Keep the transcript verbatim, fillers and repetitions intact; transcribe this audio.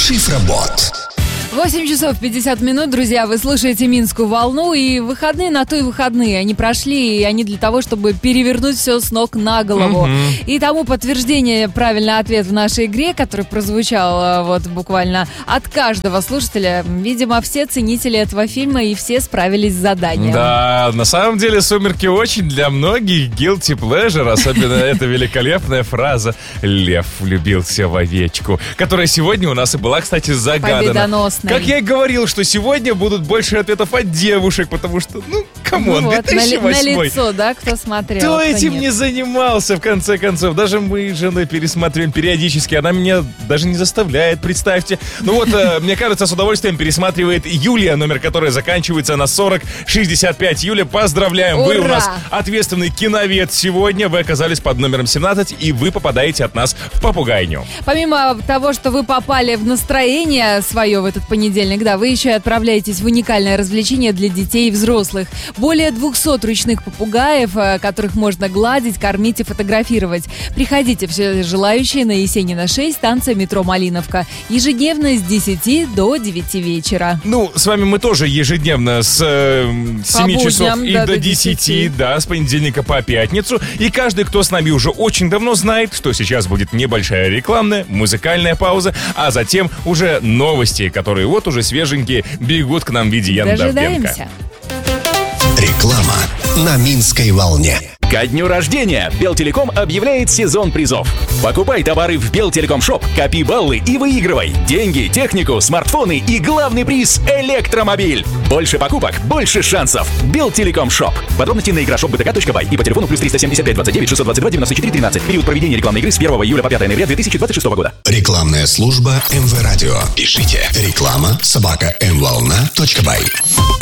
Шифробот. восемь часов пятьдесят минут, друзья, вы слушаете «Минскую волну», и выходные на то и выходные. Они прошли, и они для того, чтобы перевернуть все с ног на голову. Mm-hmm. И тому подтверждение, правильный ответ в нашей игре, который прозвучал вот буквально от каждого слушателя. Видимо, все ценители этого фильма и все справились с заданием. Да, на самом деле «Сумерки» очень для многих guilty pleasure, особенно эта великолепная фраза «Лев влюбился в овечку», которая сегодня у нас и была, кстати, загадана. Победоносная. Как я и говорил, что сегодня будут больше ответов от девушек, потому что, ну, камон, ну вот, две тысячи восьмой. На лицо, да, кто смотрел, кто кто этим нет. не занимался, в конце концов. Даже мы с женой пересматриваем периодически. Она меня даже не заставляет, представьте. Ну вот, мне кажется, с удовольствием пересматривает Юлия, номер которой заканчивается на сорок шестьдесят пять. Юля, поздравляем, ура! Вы у нас ответственный киновед сегодня. Вы оказались под номером семнадцать, и вы попадаете от нас в попугайню. Помимо того, что вы попали в настроение свое в этот понедельник, да, вы еще и отправляетесь в уникальное развлечение для детей и взрослых. Более двухсот ручных попугаев, которых можно гладить, кормить и фотографировать. Приходите, все желающие, на Есенина шесть, станция метро Малиновка. Ежедневно с десяти до девяти вечера. Ну, с вами мы тоже ежедневно с э, семи будням, часов и да, до до десяти, десяти. да, с понедельника по пятницу. И каждый, кто с нами уже очень давно, знает, что сейчас будет небольшая рекламная, музыкальная пауза, а затем уже новости, которые вот уже свеженькие бегут к нам в виде Яны Давденко. Дожидаемся. Реклама на Минской волне. Ко дню рождения Белтелеком объявляет сезон призов. Покупай товары в Белтелеком Шоп, копи баллы и выигрывай деньги, технику, смартфоны и главный приз – электромобиль. Больше покупок, больше шансов. Белтелеком Шоп. Подробности на игрошоп точка би тэ ка точка бай и по телефону плюс триста семьдесят пять двадцать девять шестьсот двадцать два девяносто четыре тринадцать. Период проведения рекламной игры с первого июля по пятое ноября две тысячи двадцать шестого года. Рекламная служба эм вэ Радио. Пишите реклама собака эм волна точка бай.